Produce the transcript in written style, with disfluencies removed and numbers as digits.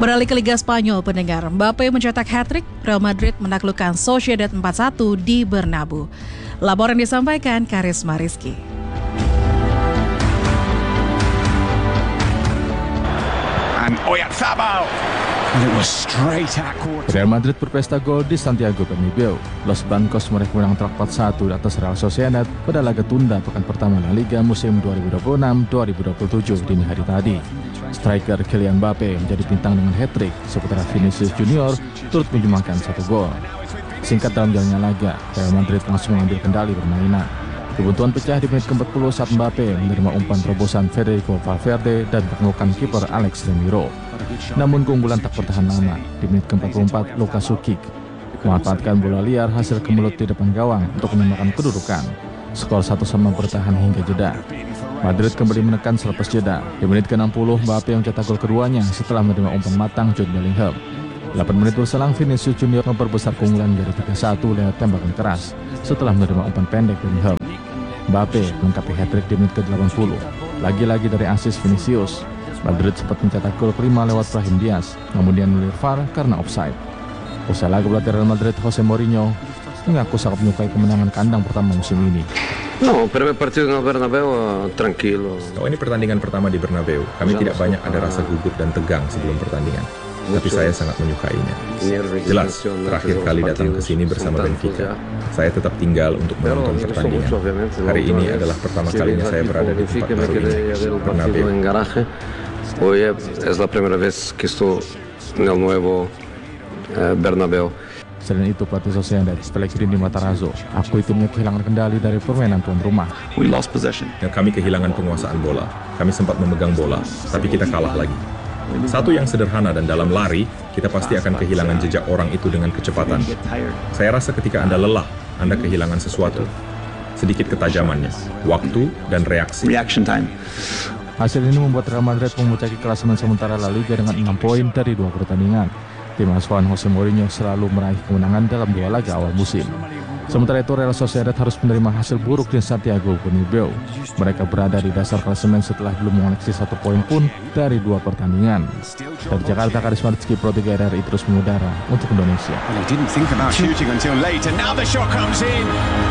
Beralih ke Liga Spanyol, pendengar, Mbappe mencetak hat-trick, Real Madrid menaklukkan Sociedad 4-1 di Bernabeu. Laporan disampaikan Karisma Rizky. Real Madrid berpesta gol di Santiago Bernabeu. Los Blancos meraih kemenangan telak 4-1 di atas Real Sociedad pada laga tunda pekan pertama La Liga musim 2026-2027 dini hari tadi. Striker Kylian Mbappe menjadi bintang dengan hat-trick, sementara Vinicius Junior turut menyumbangkan 1 gol. Singkat dalam jalannya laga, Real Madrid langsung mengambil kendali permainan. Kebuntuan pecah di menit ke-40 saat Mbappe menerima umpan terobosan Federico Valverde dan menemukan kiper Alex Remiro. Namun keunggulan tak bertahan lama. Di menit ke-44, Luka Sukic memanfaatkan bola liar hasil kemelut di depan gawang untuk menyamakan kedudukan. Skor 1-1 bertahan hingga jeda. Madrid kembali menekan selepas jeda. Di menit ke-60, Mbappe mencetak gol keduanya setelah menerima umpan matang Jude Bellingham. 8 menit berselang, Vinicius Junior memperbesar keunggulan dari 3-1 lewat tembakan keras setelah menerima umpan pendek Bellingham. Mbappe melengkapi hat-trick di menit ke-80. Lagi-lagi dari asis Vinicius. Madrid sempat mencetak gol kelima lewat Brahim Diaz, namun dia anulir VAR karena offside. Usai laga, pelatih Real Madrid Jose Mourinho mengaku sangat menyukai kemenangan kandang pertama musim ini. No, primer partido en el Bernabéu tranquilo. Ini pertandingan pertama di Bernabeu. Kami tidak banyak ada rasa gugup dan tegang sebelum pertandingan. Tapi saya sangat menyukainya. Jelas, terakhir kali datang ke sini bersama Benfica, saya tetap tinggal untuk menonton pertandingan. Hari ini adalah pertama kalinya saya berada di tempat baru ini, Bernabeu. Hoy es la primera vez que estoy en el nuevo Bernabéu. Selain itu, pelatih Sociedad Pellegrini Matarazzo aku itu kehilangan kendali dari permainan tuan rumah. We lost possession. Kami kehilangan penguasaan bola. Kami sempat memegang bola, tapi kita kalah lagi. Satu yang sederhana dan dalam lari, kita pasti akan kehilangan jejak orang itu dengan kecepatan. Saya rasa ketika Anda lelah, Anda kehilangan sesuatu. Sedikit ketajamannya, waktu dan reaksi. Hasil ini membuat Real Madrid memuncaki klasemen sementara La Liga dengan 6 poin dari 2 pertandingan. Tim asuhan Jose Mourinho selalu meraih kemenangan dalam 2 laga awal musim. Sementara itu, Real Sociedad harus menerima hasil buruk di Santiago Bernabeu. Mereka berada di dasar klasemen setelah belum mengoleksi 1 poin pun dari 2 pertandingan. Dari Jakarta, Karisma Rizky, Pro 3 RRI terus mengudara untuk Indonesia.